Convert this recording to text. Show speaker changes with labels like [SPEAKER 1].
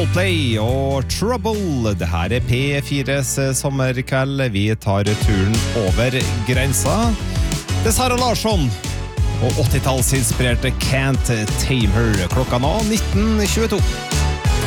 [SPEAKER 1] Coldplay og Trouble. Det her P4s sommerkveld. Vi tar turen over grensa. Det Sara Larsson og 80-tallsinspirerte Can't Tame Her. Klokka nå 19.22.